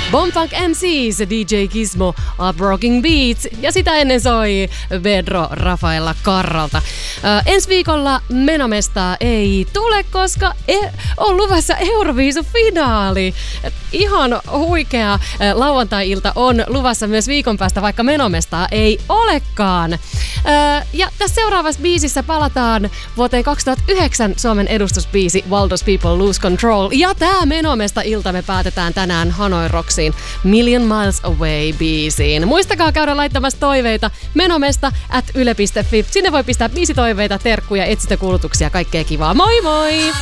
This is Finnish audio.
Bomfunk MCs, DJ Gizmo, Up Rocking Beats ja sitä ennen soi Pedro Rafaela Carralta. Ensi viikolla Menomestaa ei tule, koska on luvassa Euroviisu-finaali. Ihan huikea lauantai-ilta on luvassa myös viikon päästä, vaikka Menomestaa ei olekaan. Ja tässä seuraavassa biisissä palataan vuoteen 2009 Suomen edustusbiisi Why Does People Lose Control. Ja tää Menomesta-ilta me päätetään tänään Hanoi Rocksiin Million Miles Away -biisiin. Muistakaa käydä laittamassa toiveita menomesta@yle.fi. Sinne voi pistää biisitoiveita, terkkuja, etsintäkuulutuksia, kaikkea kivaa. Moi moi!